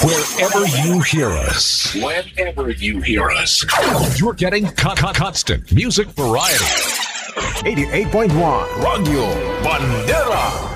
Wherever you hear us. Whenever you hear us. You're getting constant music variety. 88.1 Radio Bandera.